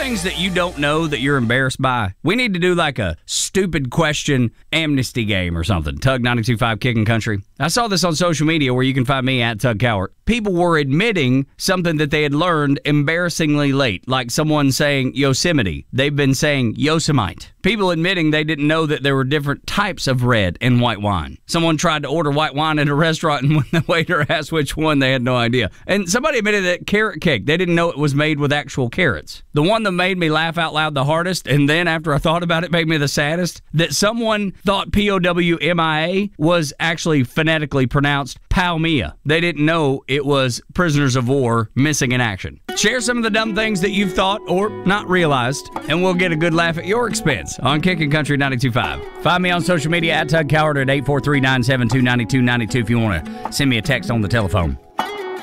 things that you don't know that you're embarrassed by? We need to do like a stupid question amnesty game or something. Tug 92.5 Kicking Country. I saw this on social media where you can find me at Tug Cowart. People were admitting something that they had learned embarrassingly late, like someone saying Yosemite. They've been saying Yosemite. People admitting they didn't know that there were different types of red and white wine. Someone tried to order white wine at a restaurant, and when the waiter asked which one, they had no idea. And somebody admitted that carrot cake, they didn't know it was made with actual carrots. The one that made me laugh out loud the hardest, and then after I thought about it, made me the saddest, that someone thought POWMIA was actually phonetically pronounced Palmia. They didn't know it was prisoners of war missing in action. Share some of the dumb things that you've thought or not realized, and we'll get a good laugh at your expense on Kicking Country 92.5. Find me on social media at Tug Cowart at 843-972-9292 if you want to send me a text on the telephone.